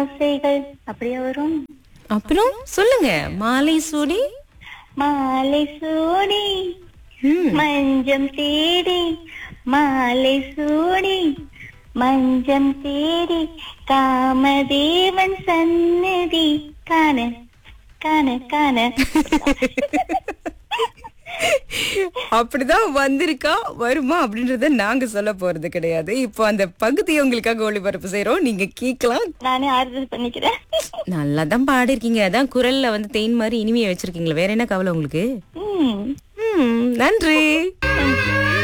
ஆசைகள் அப்படியே வரும். அப்புறம் சொல்லுங்க. மாலை சூடி. மாலை சூடி மஞ்சம் தேடி, மாலை சூடி மஞ்சம் தேடி, காமதேவன் சன்னதி காண காண காண. அப்படிதான் வந்திருக்கா வருமா அப்படின்றத நாங்க சொல்ல போறது கிடையாது. இப்போ அந்த பகுதியை உங்களுக்காக ஒளிபரப்பு செய்யறோம், நீங்க கேட்கலாம். நானே ஆறுதல் பண்ணிக்கிறேன். நல்லா தான் பாடிருக்கீங்க. அதான் குரல்ல வந்து தேன் மாதிரி இனிமையை வச்சிருக்கீங்களா, வேற என்ன கவலை உங்களுக்கு? நன்றி.